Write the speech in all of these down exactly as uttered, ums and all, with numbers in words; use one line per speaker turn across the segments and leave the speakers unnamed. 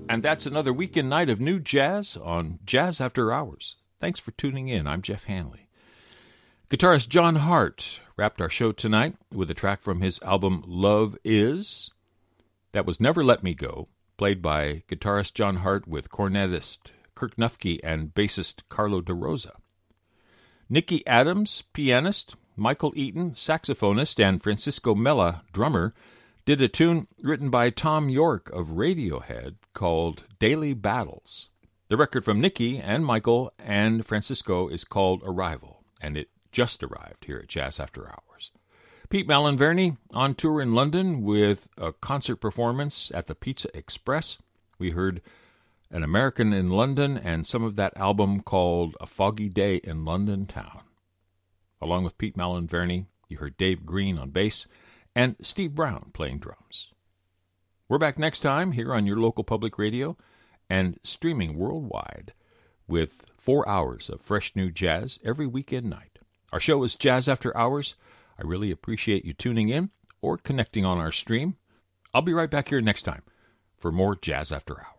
And that's another weekend night of new jazz on Jazz After Hours. Thanks for tuning in. I'm Jeff Hanley. Guitarist John Hart wrapped our show tonight with a track from his album Love Is. That was Never Let Me Go, played by guitarist John Hart with cornetist Kirk Nufke and bassist Carlo DeRosa. Nicky Adams, pianist, Michael Eaton, saxophonist, and Francisco Mella, drummer, did a tune written by Tom York of Radiohead called Daily Battles. The record from Nicky and Michael and Francisco is called Arrival, and it just arrived here at Jazz After Hours. Pete Malinverni on tour in London with a concert performance at the Pizza Express. We heard An American in London and some of that album called A Foggy Day in London Town. Along with Pete Malinverni, you heard Dave Green on bass and Steve Brown playing drums. We're back next time here on your local public radio and streaming worldwide with four hours of fresh new jazz every weekend night. Our show is Jazz After Hours. I really appreciate you tuning in or connecting on our stream. I'll be right back here next time for more Jazz After Hours.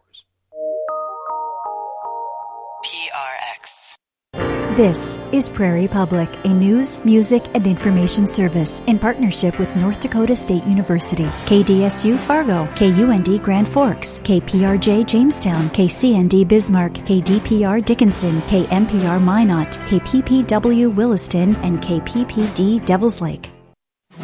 P R X.
This is Prairie Public, a news, music, and information service in partnership with North Dakota State University, K D S U Fargo, K U N D Grand Forks, K P R J Jamestown, K C N D Bismarck, K D P R Dickinson, K M P R Minot, K P P W Williston, and K P P D Devils Lake.